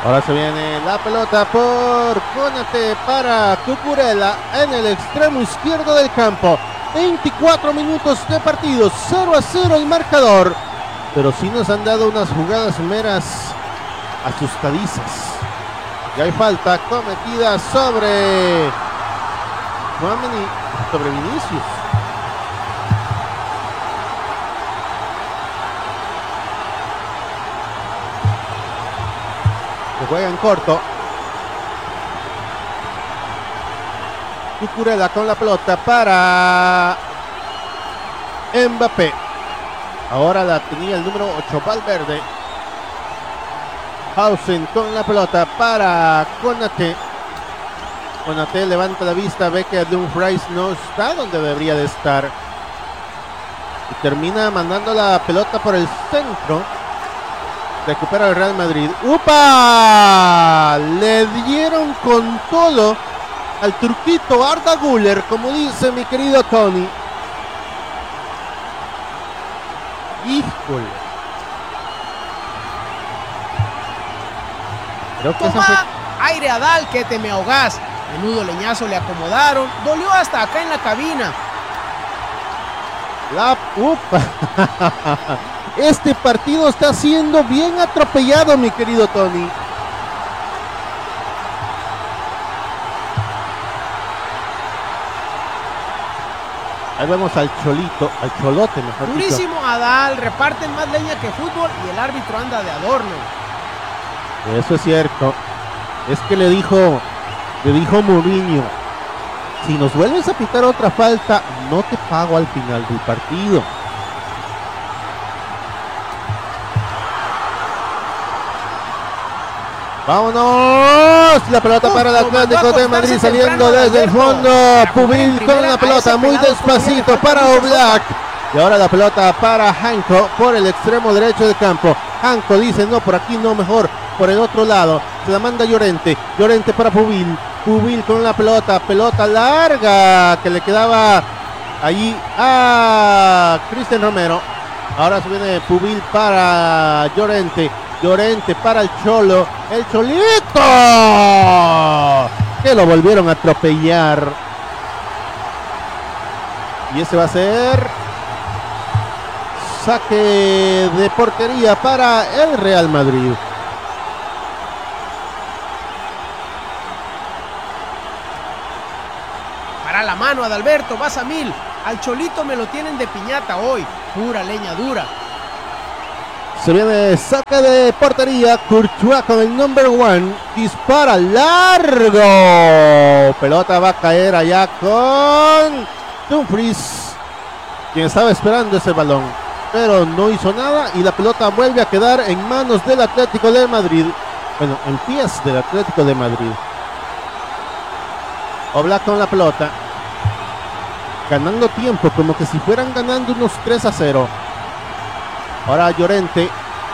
Ahora se viene la pelota por Konate para Cucurella en el extremo izquierdo del campo. 24 minutos de partido, 0-0 el marcador. Pero sí nos han dado unas jugadas meras asustadizas. Y hay falta cometida sobre Vinicius. Se juega en corto. Cucurella con la pelota para Mbappé. Ahora la tenía el número 8, Valverde. Hausen con la pelota para Konate. Konate levanta la vista, ve que Dumfries no está donde debería de estar. Y termina mandando la pelota por el centro. Recupera el Real Madrid. ¡Upa! Le dieron con todo al turquito Arda Güler, como dice mi querido Tony. Híjole. Creo que Toma aire, Adal, que te me ahogás. Menudo leñazo le acomodaron. Dolió hasta acá en la cabina. ¡Upa! Este partido está siendo bien atropellado, mi querido Tony. Ahí vemos al cholote, mejor dicho. Durísimo, Adal. Reparten más leña que fútbol y el árbitro anda de adorno. Eso es cierto. Es que le dijo Mourinho, si nos vuelves a pitar otra falta, no te pago al final del partido. ¡Vámonos! La pelota para el Atlético de Madrid saliendo desde el fondo. Pubil con la pelota muy despacito para Oblak. Y ahora la pelota para Hanko por el extremo derecho del campo. Hanko dice, no, por aquí no, mejor por el otro lado. Se la manda Llorente. Llorente para Pubil. Pubil con la pelota. Pelota larga que le quedaba allí a Cristian Romero. Ahora se viene Pubil para Llorente. Llorente para el Cholo. El Cholito. Que lo volvieron a atropellar. Y ese va a ser saque de portería para el Real Madrid. Para la mano, Adalberto, vas a 1000. Al Cholito me lo tienen de piñata hoy. Pura leña dura. Se viene saque de portería. Courtois con el number 1. Dispara largo. Pelota va a caer allá con Dumfries, quien estaba esperando ese balón, pero no hizo nada y la pelota vuelve a quedar en manos del Atlético de Madrid. Bueno, en pies del Atlético de Madrid. Oblak con la pelota. Ganando tiempo, como que si fueran ganando unos 3-0. Ahora Llorente.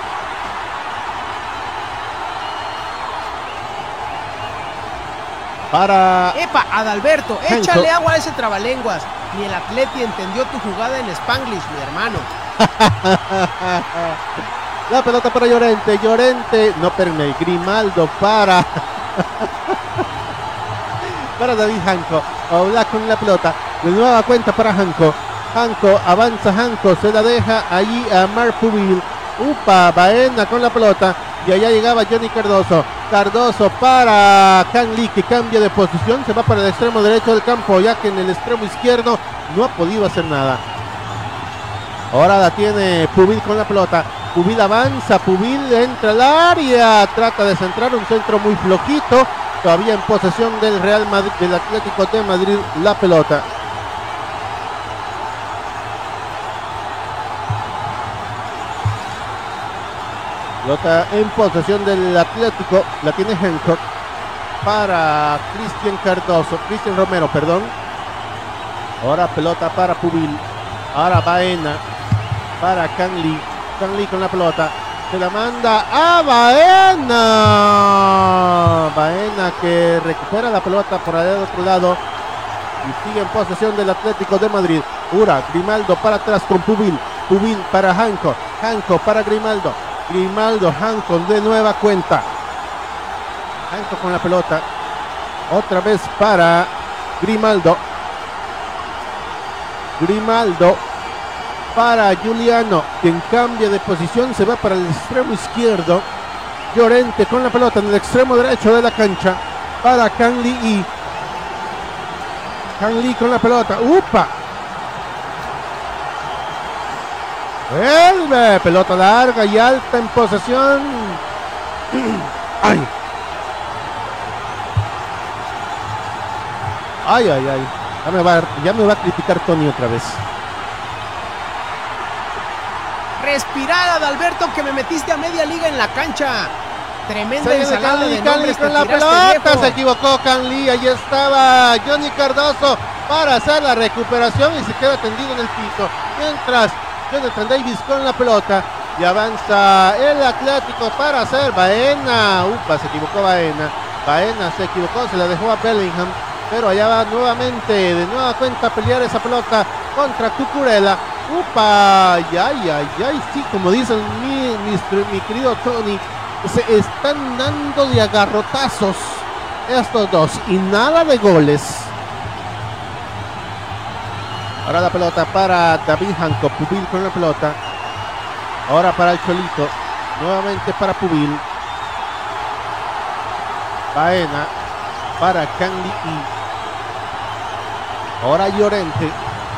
Para ¡Epa, Adalberto! Hanko. Échale agua a ese trabalenguas. Ni el Atleti entendió tu jugada en Spanglish, mi hermano. La pelota para Llorente. Llorente, no, permite. Grimaldo para para David Hanko. Oblak con la pelota. De nueva cuenta para Hanko. Hanko, avanza Hanko, se la deja allí a Marc Pubil. Upa, Baena con la pelota. Y allá llegaba Johnny Cardoso. Cardoso para Canli, que cambia de posición. Se va para el extremo derecho del campo, ya que en el extremo izquierdo no ha podido hacer nada. Ahora la tiene Pubil con la pelota. Pubil avanza, Pubil entra al área. Trata de centrar un centro muy flojito. Todavía en posesión del Real Madrid, del Atlético de Madrid, la pelota. Pelota en posesión del Atlético, la tiene Hancock para Cristian Romero, perdón. Ahora pelota para Pubil. Ahora Baena para Canli. Canli con la pelota. Se la manda a Baena. Baena que recupera la pelota por allá del otro lado. Y sigue en posesión del Atlético de Madrid. Grimaldo para atrás con Pubil. Pubil para Hancock. Hancock para Grimaldo. Grimaldo, Hancock de nueva cuenta. Hanco con la pelota. Otra vez para Grimaldo. Grimaldo para Giuliano, quien cambia de posición, se va para el extremo izquierdo. Llorente con la pelota en el extremo derecho de la cancha para Kang Lee. Kang Lee con la pelota. ¡Upa! Vuelve, pelota larga y alta en posesión. ¡Ay! ¡Ay, ay, ay! Ya me va a criticar Tony otra vez. Respirar, Adalberto, que me metiste a media liga en la cancha. Tremenda ensalada de Kang Lee nombres con la te tiraste, pelota. viejo. Se equivocó Kang Lee. Ahí estaba Johnny Cardoso para hacer la recuperación y se queda tendido en el piso. Mientras Jonathan Davis con la pelota y avanza el Atlético para hacer Baena. Upa, se equivocó Baena. Baena se equivocó, se la dejó a Bellingham. Pero allá va nuevamente, de nueva cuenta, a pelear esa pelota contra Cucurella. ¡Upa! ¡Ay, ay! Sí, como dicen mi querido Tony, se están dando de agarrotazos estos dos y nada de goles. Ahora la pelota para David Hanco. Pubil con la pelota. Ahora para el Cholito. Nuevamente para Pubil. Baena para Kang Lee. Ahora Llorente.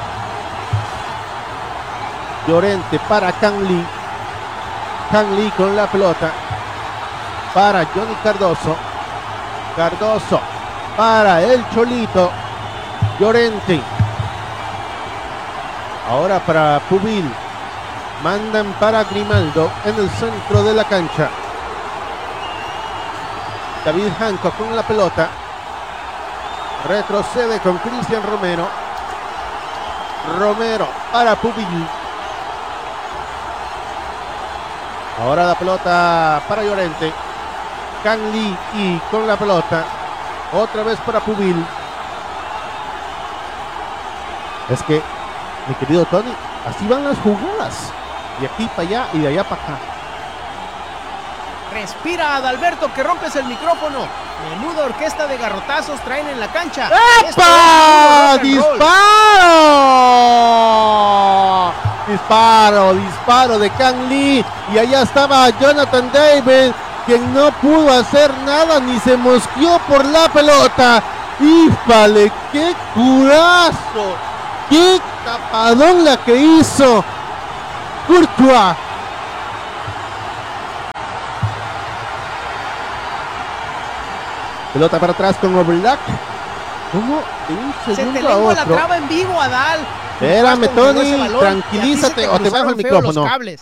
Llorente para Kang Lee. Kang Lee con la pelota para Johnny Cardoso. Cardoso para el Cholito. Llorente. Ahora para Pubil. Mandan para Grimaldo en el centro de la cancha. David Hanco con la pelota. Retrocede con Cristian Romero. Romero para Pubil. Ahora la pelota para Llorente. Kang Lee y con la pelota. Otra vez para Pubil. Es que, mi querido Tony, así van las jugadas. De aquí para allá y de allá para acá. Respira, Adalberto, que rompes el micrófono. Menuda orquesta de garrotazos traen en la cancha. ¡Epa! ¡Disparo! Disparo de Kang Lee. Y allá estaba Jonathan David, quien no pudo hacer nada ni se mosqueó por la pelota. ¡Híjole! ¡Qué curazo! ¡Qué tapadón la que hizo Courtois! Pelota para atrás con Oblak. ¿Cómo? De un Se te segundo a lengua la otro. traba en vivo, Adal. Espérame, Congeló ese Tony, balón, tranquilízate y a ti se o te bajo el cruzaron feo los micrófono. cables.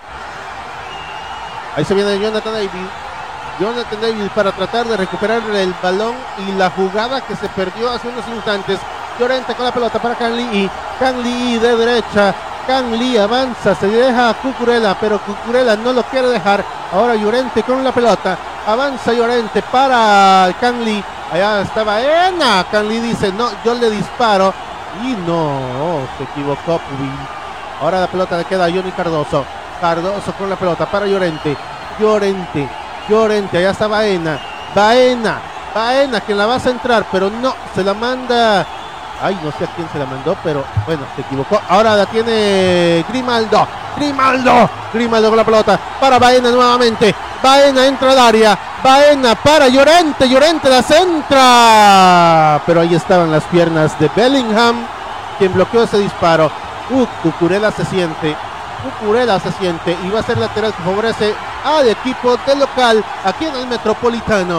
Ahí se viene Jonathan David. Jonathan David para tratar de recuperar el balón y la jugada que se perdió hace unos instantes. Llorente con la pelota para Kang Lee. Kang Lee de derecha. Kang Lee avanza, se deja a Cucurella, pero Cucurella no lo quiere dejar. Ahora Llorente con la pelota. Avanza Llorente para Kang Lee. Allá está Baena. Kang Lee dice, no, yo le disparo. Y no, se equivocó Pubil. Ahora la pelota le queda a Johnny Cardoso. Cardoso con la pelota para Llorente. Llorente, allá está Baena. Baena, que la va a centrar, pero no, se la manda. Ay, no sé a quién se la mandó, pero bueno, se equivocó. Ahora la tiene Grimaldo con la pelota para Baena nuevamente. Baena entra al área. Baena para Llorente la centra. Pero ahí estaban las piernas de Bellingham, quien bloqueó ese disparo. Cucurella se siente y va a ser lateral que favorece al equipo del local aquí en el Metropolitano.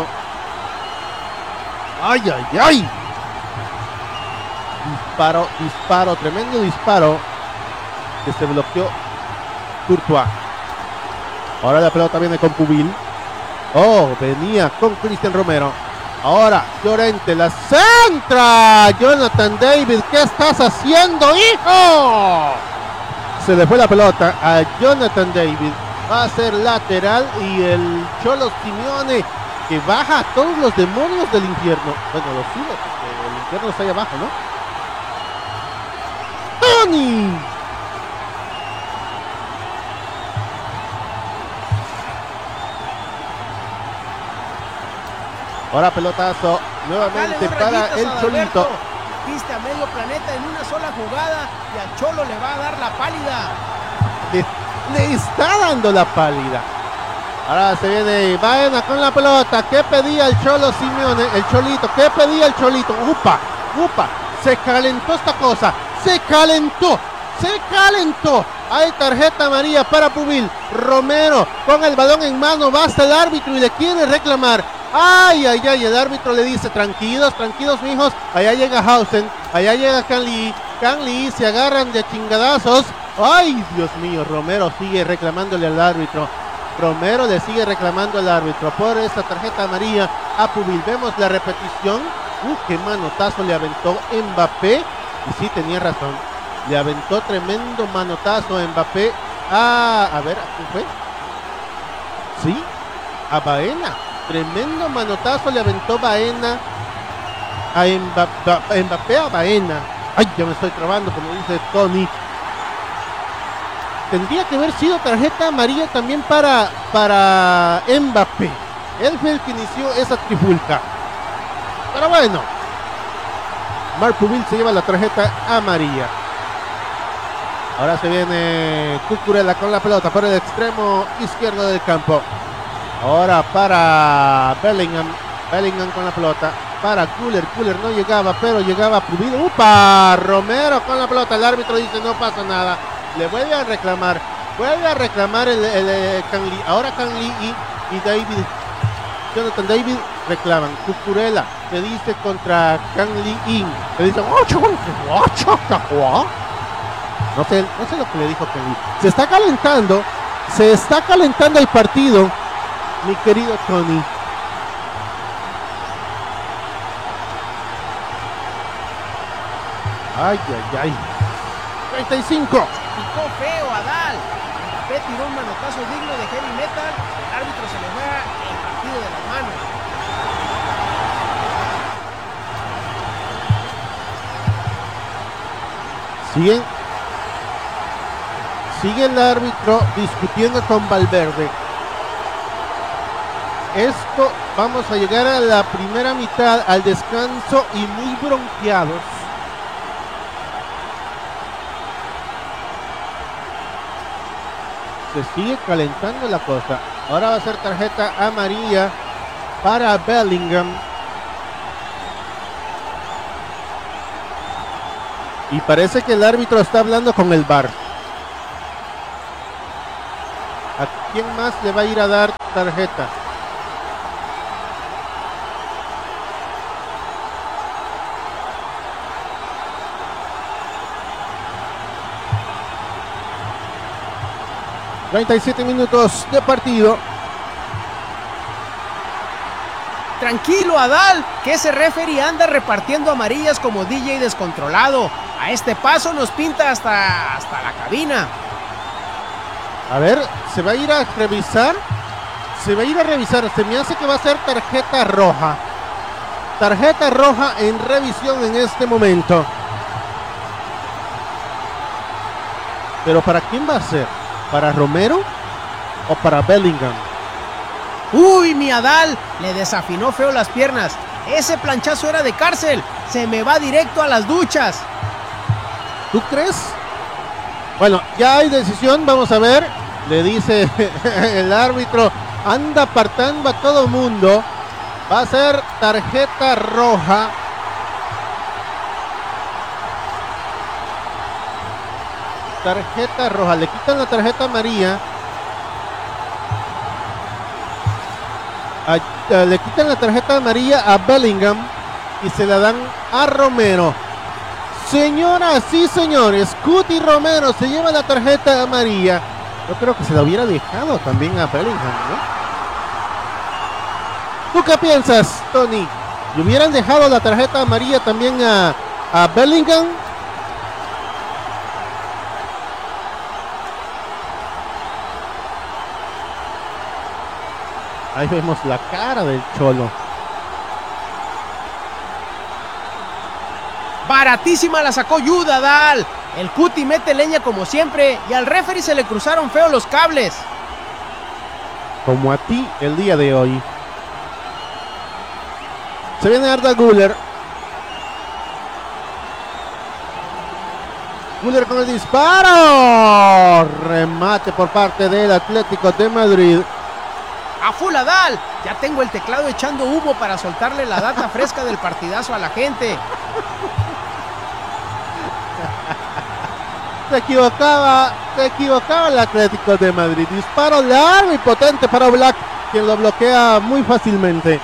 Ay. Disparo, tremendo disparo que se bloqueó Courtois. Ahora la pelota viene con Pubil. Venía con Cristian Romero. Ahora Llorente la centra. Jonathan David, ¿qué estás haciendo, hijo? Se le fue la pelota a Jonathan David. Va a ser lateral y el Cholo Simeone, que baja a todos los demonios del infierno. Bueno, los sube porque el infierno está ahí abajo, ¿no? ¡Tony! Ahora pelotazo nuevamente para el Cholito. Viste a medio planeta en una sola jugada y al Cholo le va a dar la pálida. Le está dando la pálida. Ahora se viene Baena con la pelota. ¿Qué pedía el Cholo Simeone? El Cholito. ¿Qué pedía el Cholito? Upa. Se calentó esta cosa. Se calentó. Hay tarjeta amarilla para Pubil. Romero con el balón en mano. Va hasta el árbitro y le quiere reclamar. Ay, el árbitro le dice, tranquilos, mijos. Allá llega Hausen, allá llega Can Lee, se agarran de chingadazos. Ay, Dios mío, Romero sigue reclamándole al árbitro. Por esta tarjeta amarilla a Pubil. Vemos la repetición. Qué manotazo le aventó Mbappé. Y sí, tenía razón. Le aventó tremendo manotazo a Mbappé. A ver, ¿a quién fue? Sí, a Baena. Tremendo manotazo le aventó Baena a Mbappé a Baena. Ay, ya me estoy trabando, como dice Tony. Tendría que haber sido tarjeta amarilla también para Mbappé. Él fue el que inició esa trifulca. Pero bueno, Marc Pubil se lleva la tarjeta amarilla. Ahora se viene Cucurella con la pelota por el extremo izquierdo del campo. Ahora para Bellingham con la pelota, para Güler no llegaba, pero llegaba Pubil. ¡Upa! Romero con la pelota, el árbitro dice no pasa nada, le vuelve a reclamar el Can Lee. Ahora Can Lee y Jonathan David reclaman. Cucurella se dice contra Can Lee, le dicen no sé lo que le dijo Can Lee. Se está calentando el partido, mi querido Tony. Ay. 35. Picó feo Adal. Mbappé tiró un manotazo digno de heavy metal. El árbitro se le va el partido de las manos. Sigue el árbitro discutiendo con Valverde. Esto, vamos a llegar a la primera mitad, al descanso, y muy bronceados. Se sigue calentando la cosa. Ahora va a ser tarjeta amarilla para Bellingham. Y parece que el árbitro está hablando con el VAR. ¿A quién más le va a ir a dar tarjeta? ...37 minutos de partido. Tranquilo, Adal, que ese referee anda repartiendo amarillas como DJ descontrolado. A este paso nos pinta hasta la cabina. A ver, se va a ir a revisar. Se me hace que va a ser tarjeta roja. Tarjeta roja en revisión en este momento. Pero ¿para quién va a ser? ¿Para Romero o para Bellingham? Uy, mi Adal, le desafinó feo las piernas. Ese planchazo era de cárcel. Se me va directo a las duchas. ¿Tú crees? Bueno, ya hay decisión, vamos a ver. Le dice el árbitro, anda apartando a todo mundo. Va a ser tarjeta roja. Tarjeta roja, le quitan la tarjeta amarilla. Le quitan la tarjeta amarilla a Bellingham y se la dan a Romero. Señoras y señores, Cuti Romero se lleva la tarjeta amarilla. Yo creo que se la hubiera dejado también a Bellingham, ¿no? ¿Tú qué piensas, Tony? ¿Le hubieran dejado la tarjeta amarilla también a Bellingham? Ahí vemos la cara del Cholo. Baratísima la sacó Yuda, Dal. El Cuti mete leña como siempre y al referee se le cruzaron feo los cables. Como a ti el día de hoy. Se viene Arda Güler. Güler con el disparo. Remate por parte del Atlético de Madrid. A full Adal. Ya tengo el teclado echando humo para soltarle la data fresca del partidazo a la gente. Se equivocaba el Atlético de Madrid. Disparo largo y potente para Oblak, quien lo bloquea muy fácilmente.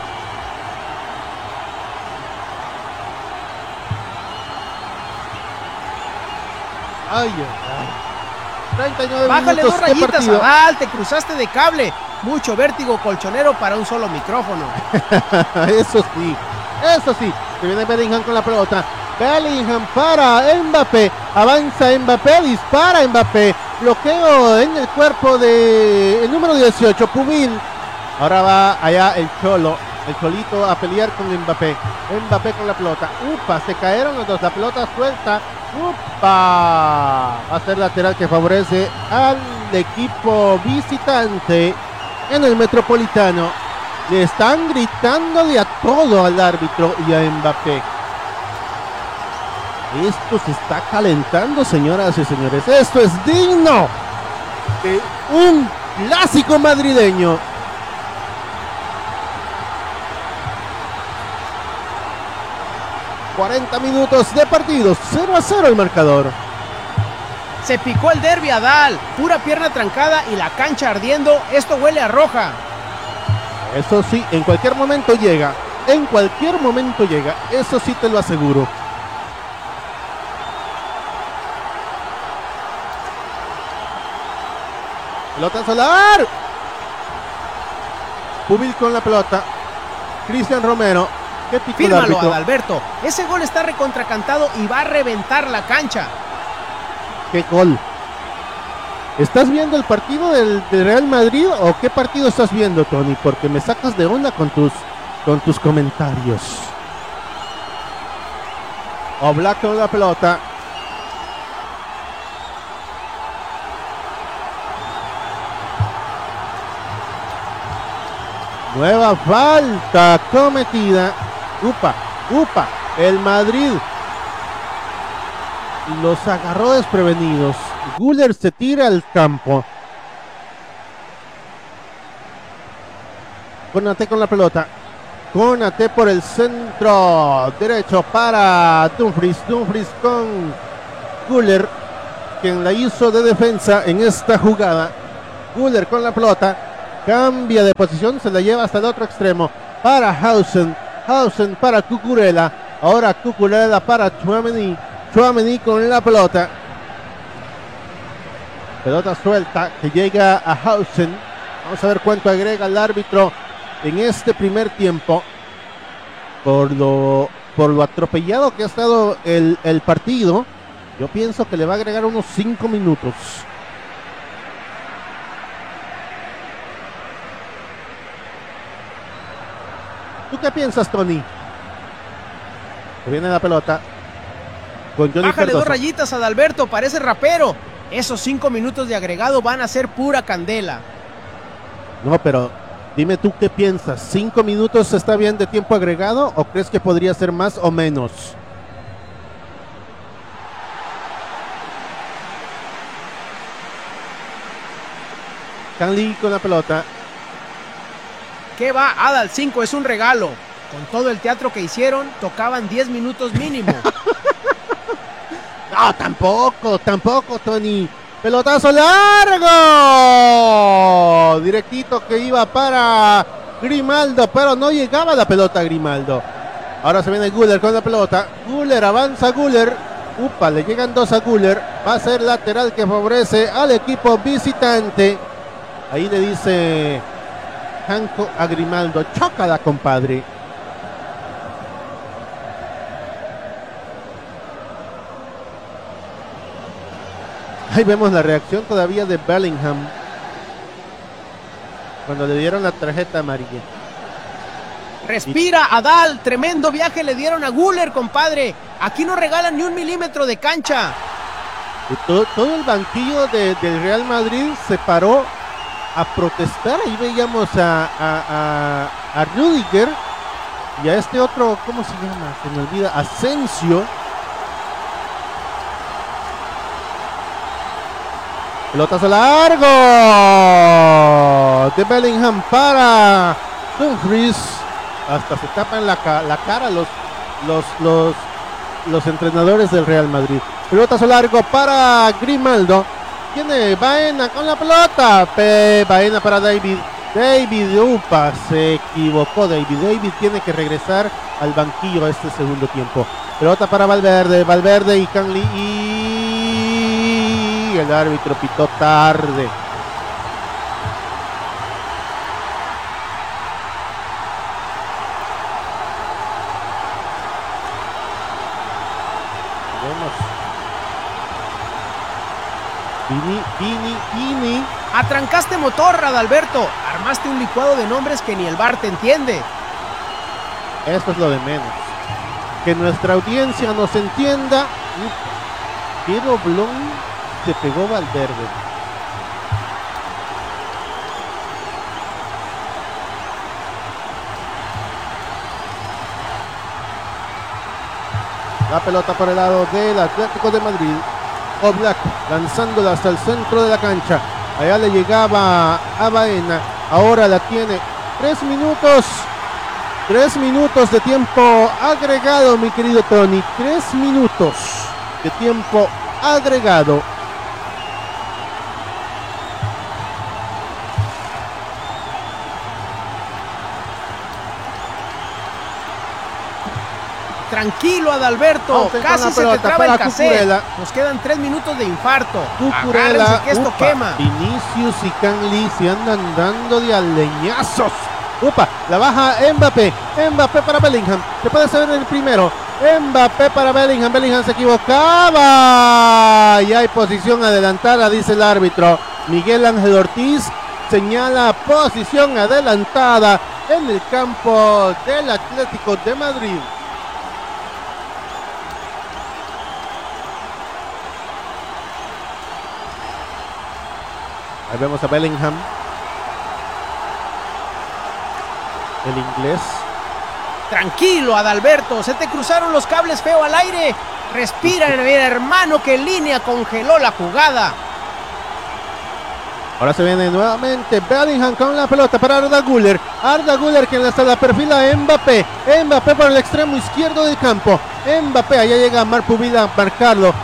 Ay, ay. 39 Bájale minutos 2 rayitas, de partido. Adal, te cruzaste de cable. Mucho vértigo colchonero para un solo micrófono. Eso sí. Se viene Bellingham con la pelota. Bellingham para Mbappé. Avanza Mbappé, dispara Mbappé. Bloqueo en el cuerpo de el número 18, Pubil. Ahora va allá el Cholito a pelear con Mbappé. Mbappé con la pelota. Upa, se caeron los dos. La pelota suelta. Upa. Va a ser lateral que favorece al equipo visitante en el Metropolitano. Le están gritando de a todo al árbitro y a Mbappé. Esto se está calentando, señoras y señores. Esto es digno de un clásico madrileño. ...40 minutos de partido... 0-0 el marcador. Se picó el derbi, Adal. Pura pierna trancada y la cancha ardiendo. Esto huele a roja. Eso sí, en cualquier momento llega. Eso sí te lo aseguro. Pelota solar. Pubil con la pelota. Cristian Romero. ¿Qué picó el Fírmalo, árbitro? Adalberto. Ese gol está recontracantado y va a reventar la cancha. ¿Qué gol? ¿Estás viendo el partido del Real Madrid o qué partido estás viendo, Tony? Porque me sacas de onda con tus comentarios. Oblak con la pelota. Nueva falta cometida. Upa. El Madrid los agarró desprevenidos. Güler se tira al campo. Konaté con la pelota. Konaté por el centro derecho para Dumfries. Dumfries con Güler, quien la hizo de defensa en esta jugada. Güler con la pelota. Cambia de posición, se la lleva hasta el otro extremo. Para Hausen. Hausen para Cucurella. Ahora Cucurella para Tchouaméni. Tchouaméni con la pelota. Pelota suelta que llega a Hausen. Vamos a ver cuánto agrega el árbitro en este primer tiempo. Por lo atropellado que ha estado el partido, yo pienso que le va a agregar unos 5 minutos. ¿Tú qué piensas, Tony? Se viene la pelota con Johnny Bájale Cardoso. 2 rayitas, Adalberto, parece rapero. Esos 5 minutos de agregado van a ser pura candela. No, pero dime tú qué piensas. ¿5 minutos está bien de tiempo agregado o crees que podría ser más o menos? Canley con la pelota. ¿Qué va, Adal? 5 es un regalo. Con todo el teatro que hicieron, tocaban 10 minutos mínimo. No, tampoco, Tony. Pelotazo largo. Directito que iba para Grimaldo, pero no llegaba la pelota a Grimaldo. Ahora se viene Güler con la pelota. Güler, avanza Güler. Upa, le llegan 2 a Güler. Va a ser lateral que favorece al equipo visitante. Ahí le dice Hanco a Grimaldo. Chócala, compadre. Ahí vemos la reacción todavía de Bellingham cuando le dieron la tarjeta amarilla. Respira, Adal. Tremendo viaje le dieron a Güler, compadre. Aquí no regalan ni 1 milímetro de cancha. Y todo el banquillo del Real Madrid se paró a protestar. Ahí veíamos a Rüdiger Y a este otro, ¿cómo se llama? Se me olvida, Asensio. Pelotazo largo de Bellingham para Dumfries. Hasta se tapan la cara los entrenadores del Real Madrid. Pelotazo largo para Grimaldo. Tiene Baena con la pelota. Baena para David. Se equivocó David. David tiene que regresar al banquillo a este segundo tiempo. Pelota para Valverde y Canley. Y el árbitro pitó tarde. Vini. Atrancaste motor, Adalberto. Armaste un licuado de nombres que ni el VAR te entiende. Esto es lo de menos. Que nuestra audiencia nos entienda. Qué doblón se pegó Valverde. La pelota por el lado del Atlético de Madrid. Oblak lanzándola hasta el centro de la cancha. Allá le llegaba a Baena. Ahora la tiene. 3 minutos. 3 minutos de tiempo agregado, mi querido Tony. 3 minutos de tiempo agregado. Tranquilo, Adalberto. Casi se te traba el cassette. Nos quedan 3 minutos de infarto. Agárrense que esto quema. Vinicius y Canley se andan dando de aleñazos. La baja Mbappé. Mbappé para Bellingham. Se puede hacer el primero. Mbappé para Bellingham. Bellingham se equivocaba. Y hay posición adelantada, dice el árbitro. Miguel Ángel Ortiz señala posición adelantada en el campo del Atlético de Madrid. Ahí vemos a Bellingham. El inglés. Tranquilo, Adalberto. Se te cruzaron los cables feo al aire. Respira, hermano, que Línea congeló la jugada. Ahora se viene nuevamente Bellingham con la pelota para Arda Güler. Arda Güler que hasta la perfila a Mbappé. Mbappé por el extremo izquierdo del campo. Mbappé, allá llega Marpubil a marcarlo.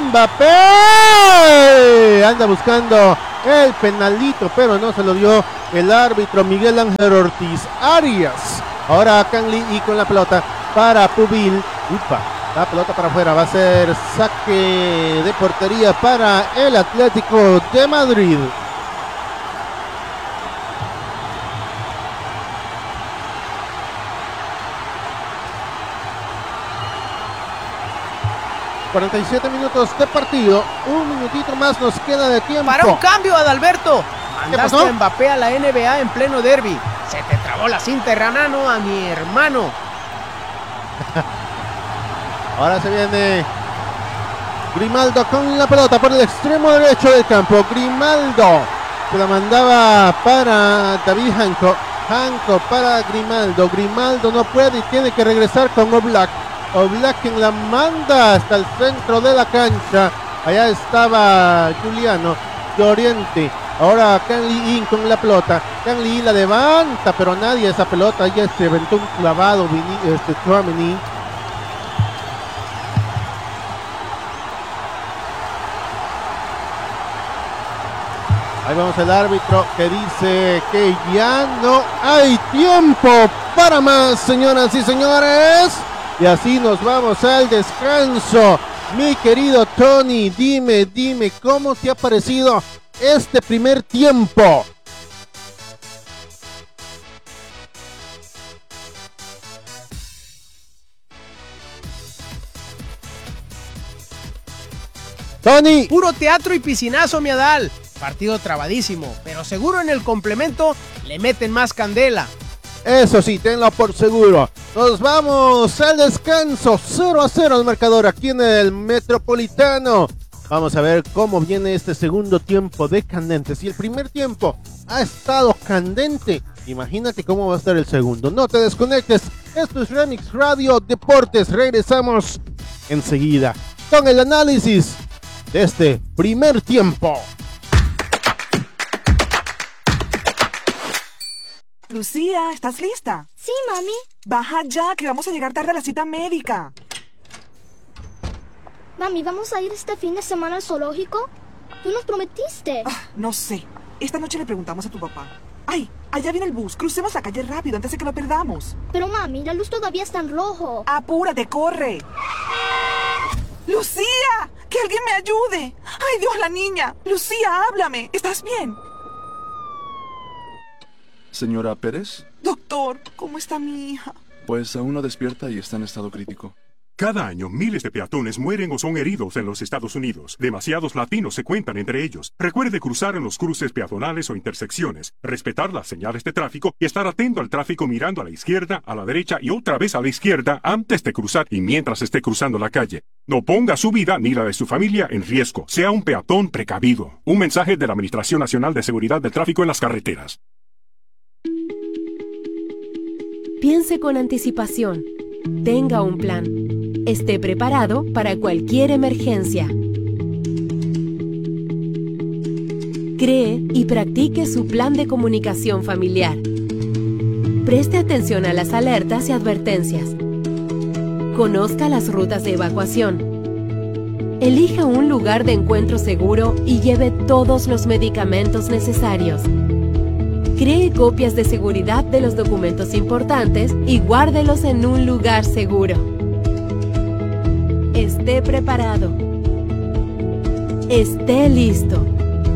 Mbappé anda buscando el penalito, pero no se lo dio el árbitro Miguel Ángel Ortiz. Arias. Ahora Canley y con la pelota para Pubil. La pelota para afuera. Va a ser saque de portería para el Atlético de Madrid. ...47 minutos de partido... ...un minutito más nos queda de tiempo... ¡Para un cambio, Adalberto! Mandaste a Mbappé a la NBA en pleno derbi... ...se te trabó la cinta, Ranano, a mi hermano... Ahora se viene... Grimaldo con la pelota por el extremo derecho del campo... ...Grimaldo... ...se la mandaba para David Hanco... ...Hanco para Grimaldo... ...Grimaldo no puede y tiene que regresar con Oblak... Oblak quien la manda hasta el centro de la cancha. Allá estaba Giuliano de Oriente. Ahora Canley con la pelota. Canley la levanta, pero nadie esa pelota. Ya se aventó un clavado Tchouaméni. Ahí vamos el árbitro que dice que ya no hay tiempo para más, señoras y señores. Y así nos vamos al descanso. Mi querido Tony, dime, ¿cómo te ha parecido este primer tiempo? Tony. Puro teatro y piscinazo, mi Adal. Partido trabadísimo, pero seguro en el complemento le meten más candela. Eso sí, tenlo por seguro. Nos vamos al descanso. 0-0 el marcador aquí en el Metropolitano. Vamos a ver cómo viene este segundo tiempo de candente. Si el primer tiempo ha estado candente, imagínate cómo va a estar el segundo. No te desconectes. Esto es Remix Radio Deportes. Regresamos enseguida con el análisis de este primer tiempo. Lucía, ¿estás lista? Sí, mami. Baja ya, que vamos a llegar tarde a la cita médica. Mami, ¿vamos a ir este fin de semana al zoológico? Tú nos prometiste. No sé. Esta noche le preguntamos a tu papá. ¡Ay! Allá viene el bus. Crucemos la calle rápido antes de que lo perdamos. Pero mami, la luz todavía está en rojo. ¡Apúrate, corre! ¡Lucía! ¡Que alguien me ayude! ¡Ay, Dios, la niña! Lucía, háblame. ¿Estás bien? Señora Pérez, Doctor, ¿cómo está mi hija? pues aún no despierta y está en estado crítico. Cada año, miles de peatones mueren o son heridos en los Estados Unidos. Demasiados latinos se cuentan entre ellos. Recuerde cruzar en los cruces peatonales o intersecciones, respetar las señales de tráfico y estar atento al tráfico mirando a la izquierda, a la derecha y otra vez a la izquierda antes de cruzar y mientras esté cruzando la calle. No ponga su vida ni la de su familia en riesgo. Sea un peatón precavido. Un mensaje de la Administración Nacional de Seguridad del Tráfico en las Carreteras. Piense con anticipación. Tenga un plan. Esté preparado para cualquier emergencia. Cree y practique su plan de comunicación familiar. Preste atención a las alertas y advertencias. Conozca las rutas de evacuación. Elija un lugar de encuentro seguro y lleve todos los medicamentos necesarios. Cree copias de seguridad de los documentos importantes y guárdelos en un lugar seguro. Esté preparado. Esté listo.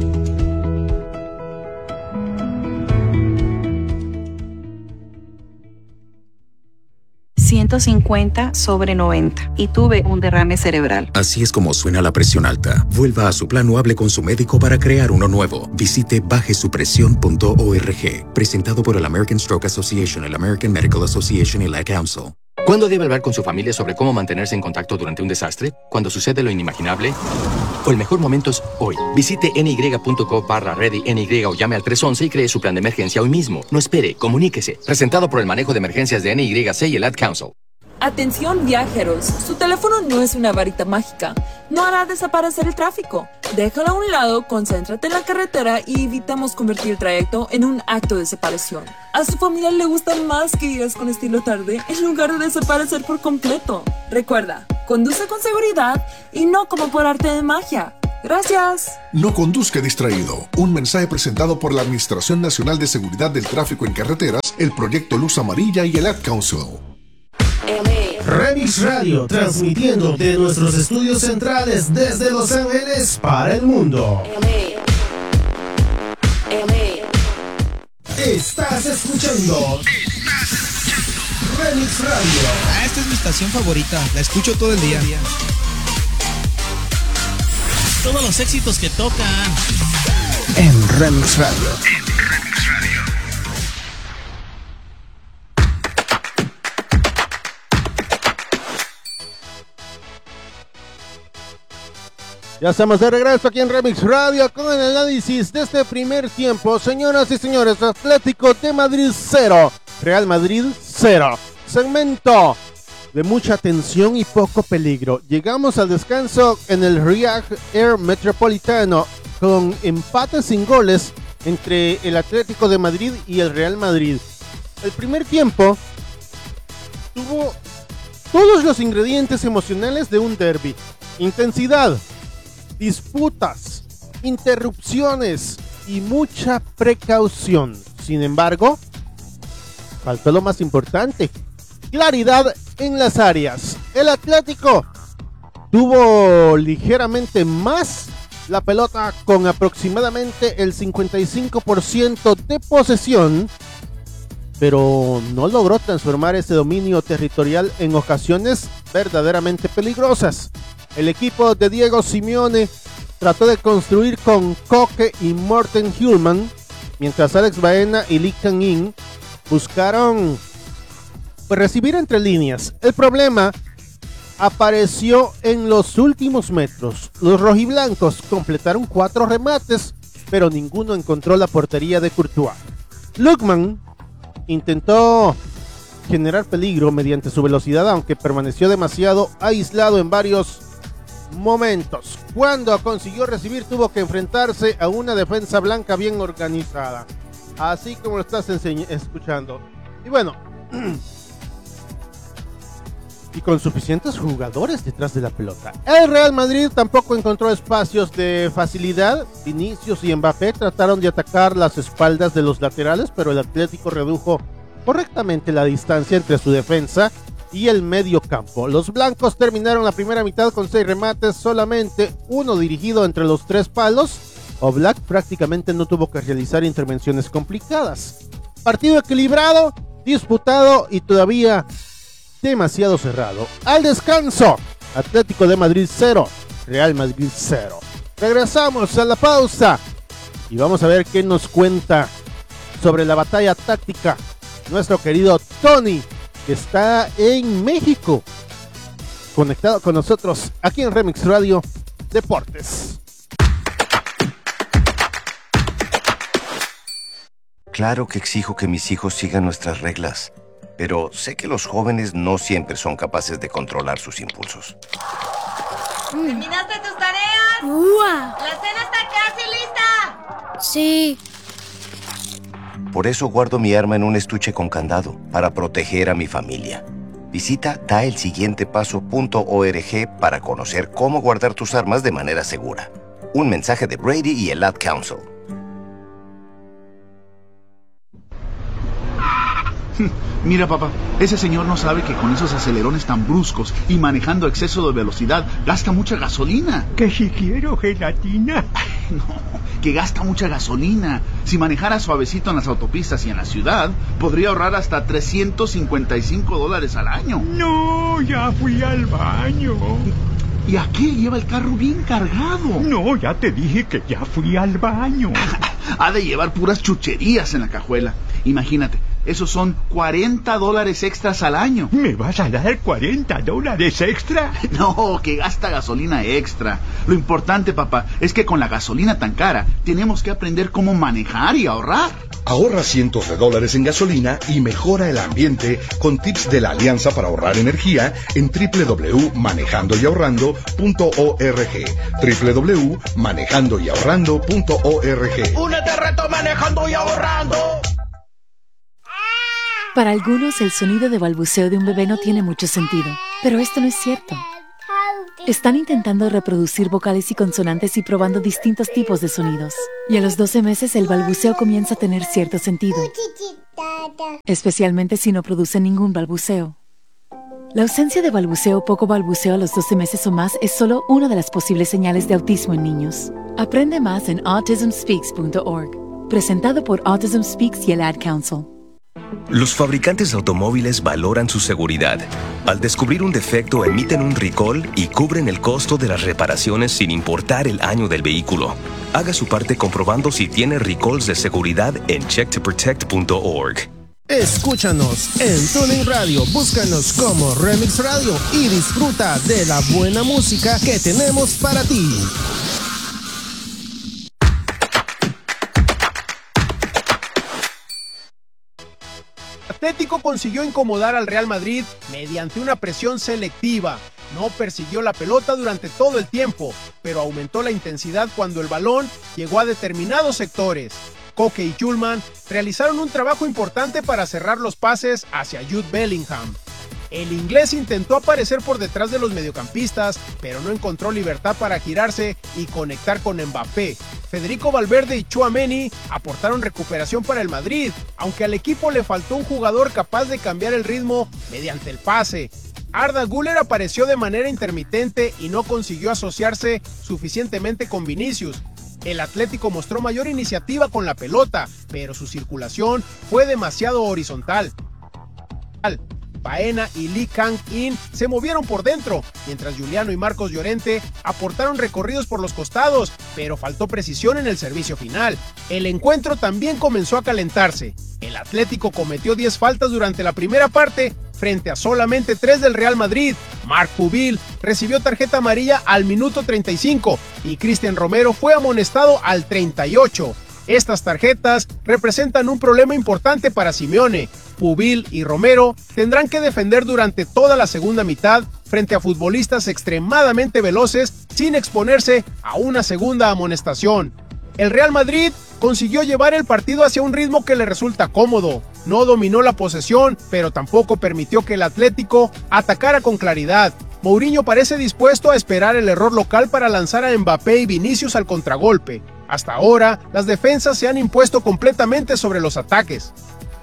...150/90 y tuve un derrame cerebral. Así es como suena la presión alta. Vuelva a su plan o hable con su médico para crear uno nuevo. Visite bajesupresión.org. Presentado por el American Stroke Association, el American Medical Association y la Council. ¿Cuándo debe hablar con su familia sobre cómo mantenerse en contacto durante un desastre? ¿Cuando sucede lo inimaginable? O el mejor momento es hoy. Visite ny.co/ready-ny o llame al 311 y cree su plan de emergencia hoy mismo. No espere, comuníquese. Presentado por el manejo de emergencias de NYC y el Ad Council. Atención viajeros, su teléfono no es una varita mágica, no hará desaparecer el tráfico. Déjalo a un lado, concéntrate en la carretera y evitamos convertir el trayecto en un acto de separación. A su familia le gusta más que digas con estilo tarde en lugar de desaparecer por completo. Recuerda, conduce con seguridad y no como por arte de magia. Gracias. No conduzca distraído. Un mensaje presentado por la Administración Nacional de Seguridad del Tráfico en Carreteras, el Proyecto Luz Amarilla y el Ad Council. Remix Radio, transmitiendo de nuestros estudios centrales desde Los Ángeles para el mundo. Estás escuchando Remix Radio. Esta es mi estación favorita, la escucho todo el día. Todos los éxitos que tocan en Remix Radio. Ya estamos de regreso aquí en Remix Radio con el análisis de este primer tiempo. Señoras y señores, Atlético de Madrid 0, Real Madrid 0. Segmento de mucha tensión y poco peligro. Llegamos al descanso en el Riyadh Air Metropolitano con empate sin goles entre el Atlético de Madrid y el Real Madrid. El primer tiempo tuvo todos los ingredientes emocionales de un derbi. Intensidad, disputas, interrupciones y mucha precaución. Sin embargo, faltó lo más importante: claridad en las áreas. El Atlético tuvo ligeramente más la pelota con aproximadamente el 55% de posesión, pero no logró transformar ese dominio territorial en ocasiones verdaderamente peligrosas. El equipo de Diego Simeone trató de construir con Koke y Morten Hjulmand, mientras Alex Baena y Lee Kang-in buscaron recibir entre líneas. El problema apareció en los últimos metros. Los rojiblancos completaron 4 remates, pero ninguno encontró la portería de Courtois. Lookman intentó generar peligro mediante su velocidad, aunque permaneció demasiado aislado en varios momentos. Cuando consiguió recibir, tuvo que enfrentarse a una defensa blanca bien organizada, así como lo estás escuchando. Y bueno, y con suficientes jugadores detrás de la pelota. El Real Madrid tampoco encontró espacios de facilidad. Vinicius y Mbappé trataron de atacar las espaldas de los laterales, pero el Atlético redujo correctamente la distancia entre su defensa y el medio campo. Los blancos terminaron la primera mitad con 6 remates, solamente uno dirigido entre los 3 palos. Oblak prácticamente no tuvo que realizar intervenciones complicadas. Partido equilibrado, disputado y todavía demasiado cerrado. Al descanso, Atlético de Madrid 0, Real Madrid 0. Regresamos a la pausa y vamos a ver qué nos cuenta sobre la batalla táctica nuestro querido Tony, que está en México, conectado con nosotros aquí en Remix Radio Deportes. Claro que exijo que mis hijos sigan nuestras reglas, pero sé que los jóvenes no siempre son capaces de controlar sus impulsos. ¿Terminaste tus tareas? ¡Uah! ¡La cena está casi lista! Sí. Por eso guardo mi arma en un estuche con candado, para proteger a mi familia. Visita daelsiguientepaso.org para conocer cómo guardar tus armas de manera segura. Un mensaje de Brady y el Ad Council. Mira, papá, ese señor no sabe que con esos acelerones tan bruscos y manejando a exceso de velocidad gasta mucha gasolina. Que si quiero gelatina. No, que gasta mucha gasolina. Si manejara suavecito en las autopistas y en la ciudad, podría ahorrar hasta $355 al año. No, ya fui al baño. ¿Y a qué lleva el carro bien cargado? No, ya te dije que ya fui al baño. Ha de llevar puras chucherías en la cajuela. Imagínate, esos son $40 extras al año. ¿Me vas a dar $40 extra? No, que gasta gasolina extra. Lo importante, papá, es que con la gasolina tan cara, tenemos que aprender cómo manejar y ahorrar. Ahorra cientos de dólares en gasolina y mejora el ambiente con tips de la Alianza para Ahorrar Energía en www.manejandoyahorrando.org. www.manejandoyahorrando.org. ¡Únete al reto Manejando y Ahorrando! Para algunos, el sonido de balbuceo de un bebé no tiene mucho sentido, pero esto no es cierto. Están intentando reproducir vocales y consonantes y probando distintos tipos de sonidos. Y a los 12 meses el balbuceo comienza a tener cierto sentido, especialmente si no produce ningún balbuceo. La ausencia de balbuceo o poco balbuceo a los 12 meses o más es solo una de las posibles señales de autismo en niños. Aprende más en autismspeaks.org, presentado por Autism Speaks y el Ad Council. Los fabricantes de automóviles valoran su seguridad. Al descubrir un defecto, emiten un recall y cubren el costo de las reparaciones sin importar el año del vehículo. Haga su parte comprobando si tiene recalls de seguridad en checktoprotect.org. Escúchanos en TuneIn Radio, búscanos como Remix Radio y disfruta de la buena música que tenemos para ti. Atlético consiguió incomodar al Real Madrid mediante una presión selectiva. No persiguió la pelota durante todo el tiempo, pero aumentó la intensidad cuando el balón llegó a determinados sectores. Koke y Schulman realizaron un trabajo importante para cerrar los pases hacia Jude Bellingham. El inglés intentó aparecer por detrás de los mediocampistas, pero no encontró libertad para girarse y conectar con Mbappé. Federico Valverde y Tchouaméni aportaron recuperación para el Madrid, aunque al equipo le faltó un jugador capaz de cambiar el ritmo mediante el pase. Arda Güler apareció de manera intermitente y no consiguió asociarse suficientemente con Vinicius. El Atlético mostró mayor iniciativa con la pelota, pero su circulación fue demasiado horizontal. Baena y Lee Kang-in se movieron por dentro, mientras Juliano y Marcos Llorente aportaron recorridos por los costados, pero faltó precisión en el servicio final. El encuentro también comenzó a calentarse. El Atlético cometió 10 faltas durante la primera parte, frente a solamente 3 del Real Madrid. Marc Pubil recibió tarjeta amarilla al minuto 35 y Cristian Romero fue amonestado al 38. Estas tarjetas representan un problema importante para Simeone. Pubil y Romero tendrán que defender durante toda la segunda mitad frente a futbolistas extremadamente veloces sin exponerse a una segunda amonestación. El Real Madrid consiguió llevar el partido hacia un ritmo que le resulta cómodo. No dominó la posesión, pero tampoco permitió que el Atlético atacara con claridad. Mourinho parece dispuesto a esperar el error local para lanzar a Mbappé y Vinicius al contragolpe. Hasta ahora, las defensas se han impuesto completamente sobre los ataques.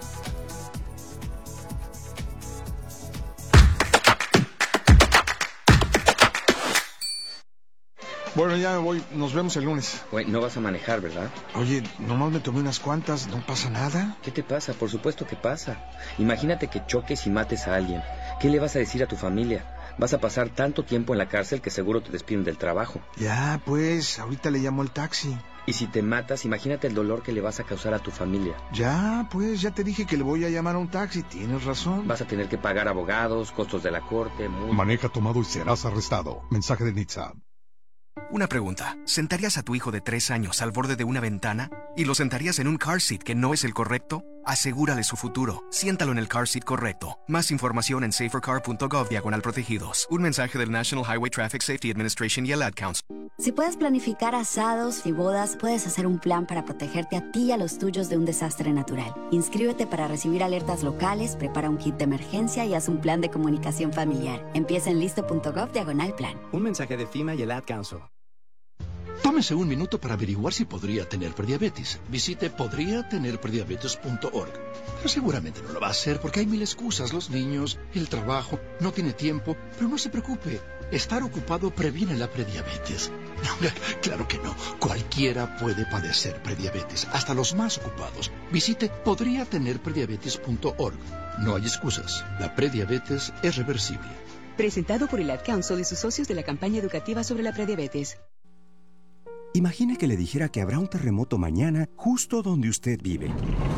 Bueno, ya me voy. Nos vemos el lunes. Güey, no vas a manejar, ¿verdad? Oye, nomás me tomé unas cuantas. ¿No pasa nada? ¿Qué te pasa? Por supuesto que pasa. Imagínate que choques y mates a alguien. ¿Qué le vas a decir a tu familia? Vas a pasar tanto tiempo en la cárcel que seguro te despiden del trabajo. Ya, pues, ahorita le llamo al taxi. Y si te matas, imagínate el dolor que le vas a causar a tu familia. Ya, pues, ya te dije que le voy a llamar a un taxi. Tienes razón. Vas a tener que pagar abogados, costos de la corte, Maneja tomado y serás arrestado. Mensaje de Nitsa. Una pregunta. ¿Sentarías a tu hijo de 3 años al borde de una ventana? ¿Y lo sentarías en un car seat que no es el correcto? Asegúrale su futuro. Siéntalo en el car seat correcto. Más información en safercar.gov/protegidos. Un mensaje del National Highway Traffic Safety Administration y el Ad Council. Si puedes planificar asados y bodas, puedes hacer un plan para protegerte a ti y a los tuyos de un desastre natural. Inscríbete para recibir alertas locales, prepara un kit de emergencia y haz un plan de comunicación familiar. Empieza en listo.gov/plan. Un mensaje de FEMA y el Ad Council. Tómese un minuto para averiguar si podría tener prediabetes. Visite podriatenerprediabetes.org. Pero seguramente no lo va a hacer porque hay mil excusas. Los niños, el trabajo, no tiene tiempo. Pero no se preocupe. Estar ocupado previene la prediabetes. Claro que no. Cualquiera puede padecer prediabetes, hasta los más ocupados. Visite podriatenerprediabetes.org. No hay excusas. La prediabetes es reversible. Presentado por el Ad Council y sus socios de la campaña educativa sobre la prediabetes. Imagine que le dijera que habrá un terremoto mañana justo donde usted vive.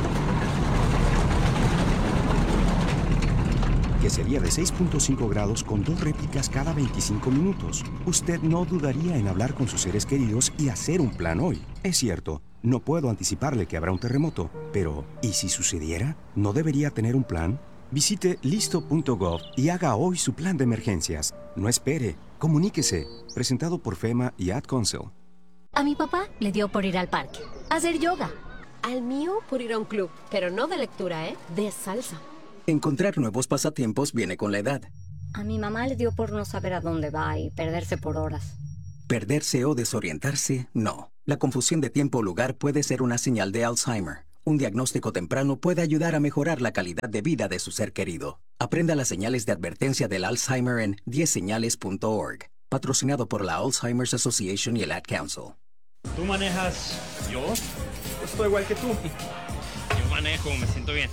Que sería de 6.5 grados con 2 réplicas cada 25 minutos. Usted no dudaría en hablar con sus seres queridos y hacer un plan hoy. Es cierto, no puedo anticiparle que habrá un terremoto, pero ¿y si sucediera? ¿No debería tener un plan? Visite listo.gov y haga hoy su plan de emergencias. No espere, comuníquese. Presentado por FEMA y Ad Council. A mi papá le dio por ir al parque, a hacer yoga. Al mío por ir a un club, pero no de lectura, de salsa. Encontrar nuevos pasatiempos viene con la edad. A mi mamá le dio por no saber a dónde va y perderse por horas. Perderse o desorientarse, no. La confusión de tiempo o lugar puede ser una señal de Alzheimer. Un diagnóstico temprano puede ayudar a mejorar la calidad de vida de su ser querido. Aprenda las señales de advertencia del Alzheimer en 10señales.org. Patrocinado por la Alzheimer's Association y el Ad Council. ¿Tú manejas? ¿Yo? Estoy igual que tú. Yo manejo, me siento bien.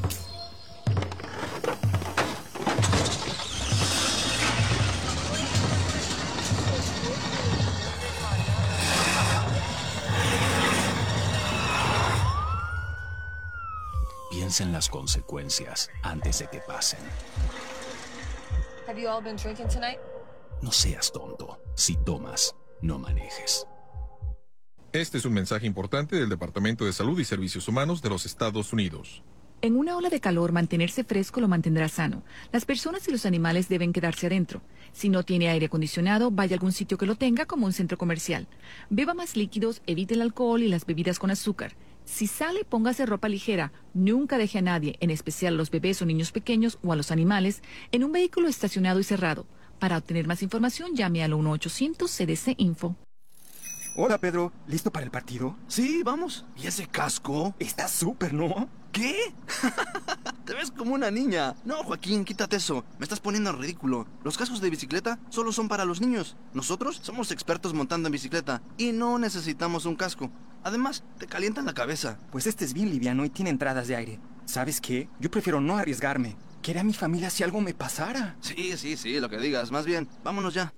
Piensa en las consecuencias antes de que pasen. Have you all been drinking tonight? No seas tonto. Si tomas, no manejes. Este es un mensaje importante del Departamento de Salud y Servicios Humanos de los Estados Unidos. En una ola de calor, mantenerse fresco lo mantendrá sano. Las personas y los animales deben quedarse adentro. Si no tiene aire acondicionado, vaya a algún sitio que lo tenga, como un centro comercial. Beba más líquidos, evite el alcohol y las bebidas con azúcar. Si sale, póngase ropa ligera. Nunca deje a nadie, en especial a los bebés o niños pequeños o a los animales, en un vehículo estacionado y cerrado. Para obtener más información, llame al 1-800-CDC-INFO. Hola, Pedro. ¿Listo para el partido? Sí, vamos. ¿Y ese casco? Está súper, ¿no? ¿Qué? Te ves como una niña. No, Joaquín, quítate eso. Me estás poniendo en ridículo. Los cascos de bicicleta solo son para los niños. Nosotros somos expertos montando en bicicleta y no necesitamos un casco. Además, te calientan la cabeza. Pues este es bien liviano y tiene entradas de aire. ¿Sabes qué? Yo prefiero no arriesgarme. ¿Qué haría mi familia si algo me pasara? Sí, lo que digas. Más bien, vámonos ya.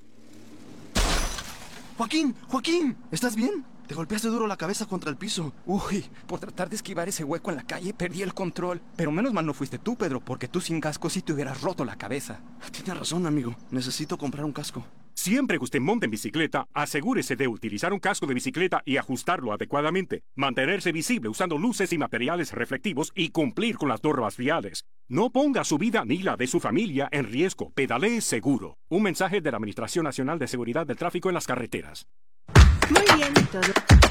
Joaquín, ¿estás bien? Te golpeaste duro la cabeza contra el piso. Uy, por tratar de esquivar ese hueco en la calle perdí el control. Pero menos mal no fuiste tú, Pedro, porque tú sin casco sí te hubieras roto la cabeza. Tienes razón, amigo. Necesito comprar un casco. Sí, Siempre que usted monte en bicicleta, asegúrese de utilizar un casco de bicicleta y ajustarlo adecuadamente, mantenerse visible usando luces y materiales reflectivos y cumplir con las normas viales. No ponga su vida ni la de su familia en riesgo. Pedalee seguro. Un mensaje de la Administración Nacional de Seguridad del Tráfico en las Carreteras. Muy bien, todo.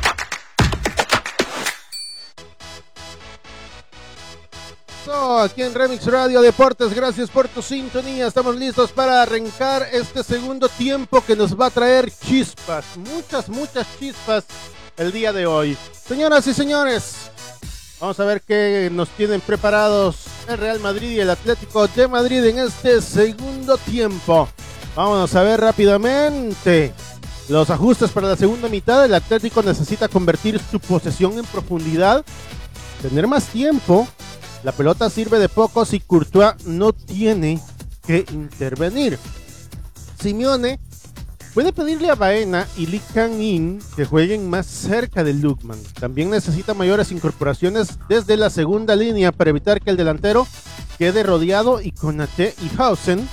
Aquí en Remix Radio Deportes, gracias por tu sintonía. Estamos listos para arrancar este segundo tiempo que nos va a traer chispas, muchas chispas el día de hoy. Señoras y señores, vamos a ver qué nos tienen preparados el Real Madrid y el Atlético de Madrid en este segundo tiempo. Vamos a ver rápidamente los ajustes para la segunda mitad. El Atlético necesita convertir su posesión en profundidad, tener más tiempo. La pelota sirve de poco si Courtois no tiene que intervenir. Simeone puede pedirle a Baena y Lee Kang-in que jueguen más cerca de Lookman. También necesita mayores incorporaciones desde la segunda línea para evitar que el delantero quede rodeado y Konaté y Hausen.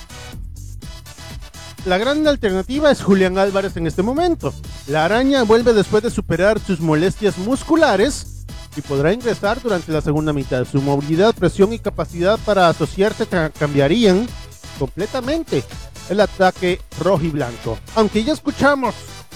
La gran alternativa es Julián Álvarez en este momento. La araña vuelve después de superar sus molestias musculares y podrá ingresar durante la segunda mitad. Su movilidad, presión y capacidad para asociarse cambiarían completamente el ataque rojo y blanco. Aunque ya escuchamos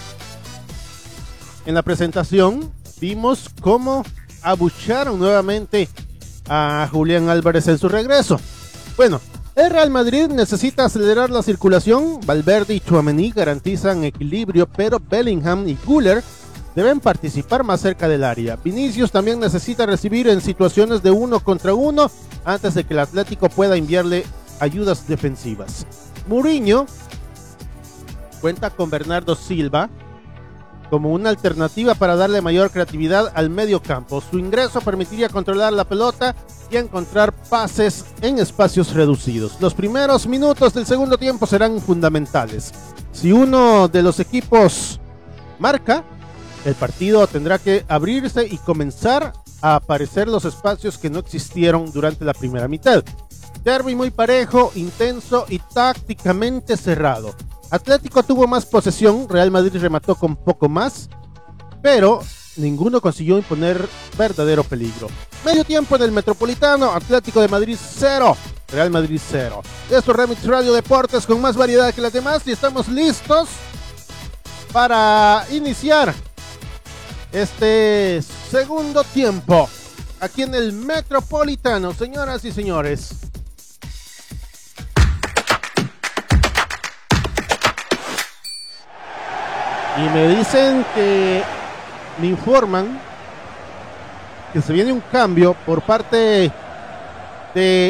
en la presentación, vimos cómo abuchearon nuevamente a Julián Álvarez en su regreso. Bueno, el Real Madrid necesita acelerar la circulación. Valverde y Tchouaméni garantizan equilibrio, pero Bellingham y Güler deben participar más cerca del área. Vinicius también necesita recibir en situaciones de 1 contra 1 antes de que el Atlético pueda enviarle ayudas defensivas. Mourinho cuenta con Bernardo Silva como una alternativa para darle mayor creatividad al medio campo. Su ingreso permitiría controlar la pelota y encontrar pases en espacios reducidos. Los primeros minutos del segundo tiempo serán fundamentales. Si uno de los equipos marca, el partido tendrá que abrirse y comenzar a aparecer los espacios que no existieron durante la primera mitad. Derby muy parejo, intenso y tácticamente cerrado. Atlético tuvo más posesión, Real Madrid remató con poco más, pero ninguno consiguió imponer verdadero peligro. Medio tiempo en el Metropolitano, Atlético de Madrid 0, Real Madrid 0. Esto es Remix Radio Deportes con más variedad que las demás y estamos listos para iniciar este segundo tiempo aquí en el Metropolitano, señoras y señores. Y me dicen que me informan que se viene un cambio por parte de